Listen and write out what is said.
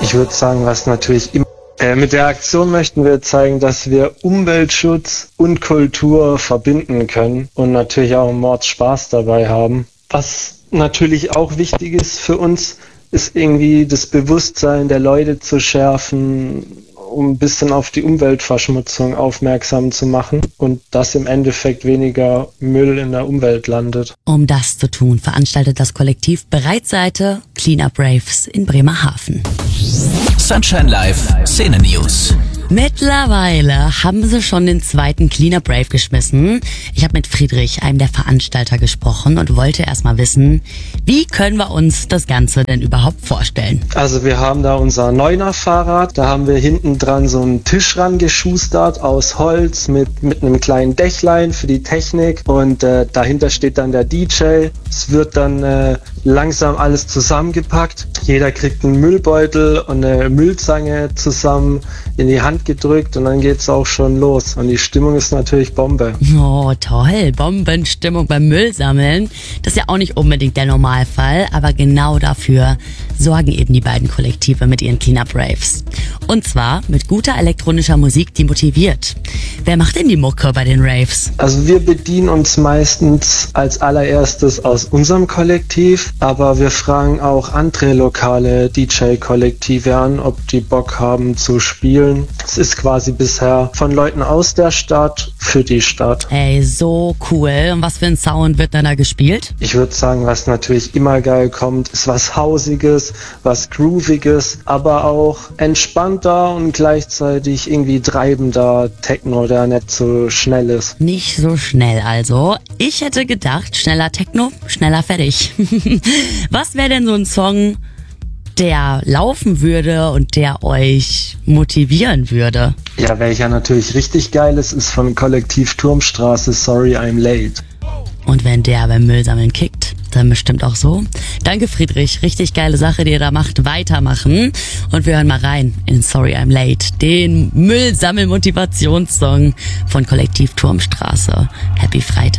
Ich würde sagen, was natürlich immer. Mit der Aktion möchten wir zeigen, dass wir Umweltschutz und Kultur verbinden können und natürlich auch Mordspaß dabei haben. Was natürlich auch wichtig ist für uns, ist irgendwie das Bewusstsein der Leute zu schärfen, um ein bisschen auf die Umweltverschmutzung aufmerksam zu machen und dass im Endeffekt weniger Müll in der Umwelt landet. Um das zu tun, veranstaltet das Kollektiv Bereitseite Cleanup Raves in Bremerhaven. Sunshine Live Szene News. Mittlerweile haben sie schon den zweiten Cleanup Rave geschmissen. Ich habe mit Friedrich, einem der Veranstalter, gesprochen und wollte erstmal wissen, wie können wir uns das Ganze denn überhaupt vorstellen? Also wir haben da unser Neuner-Fahrrad, da haben wir hinten dran so einen Tisch rangeschustert aus Holz mit einem kleinen Dächlein für die Technik und dahinter steht dann der DJ. Es wird dann langsam alles zusammengepackt. Jeder kriegt einen Müllbeutel und eine Müllzange zusammen in die Hand gedrückt und dann geht's auch schon los. Und die Stimmung ist natürlich Bombe. Oh, toll. Bombenstimmung beim Müllsammeln. Das ist ja auch nicht unbedingt der Normalfall, aber genau dafür sorgen eben die beiden Kollektive mit ihren Cleanup Raves. Und zwar mit guter elektronischer Musik, die motiviert. Wer macht denn die Mucke bei den Raves? Also wir bedienen uns meistens als allererstes aus unserem Kollektiv, aber wir fragen auch andere lokale DJ-Kollektive an, ob die Bock haben zu spielen. Es ist quasi bisher von Leuten aus der Stadt für die Stadt. Ey, so cool. Und was für ein Sound wird dann da gespielt? Ich würde sagen, was natürlich immer geil kommt, ist was Hausiges, was Grooviges, aber auch entspannter und gleichzeitig irgendwie treibender Techno, der nicht so schnell ist. Nicht so schnell also. Ich hätte gedacht, schneller Techno, schneller fertig. Was wäre denn so ein Song, der laufen würde und der euch motivieren würde? Ja, welcher natürlich richtig geil ist von Kollektiv Turmstraße, Sorry I'm Late. Und wenn der beim Müllsammeln kickt, dann bestimmt auch so. Danke Friedrich, richtig geile Sache, die ihr da macht. Weitermachen. Und wir hören mal rein in Sorry I'm Late, den Müllsammel-Motivationssong von Kollektiv Turmstraße. Happy Freitag.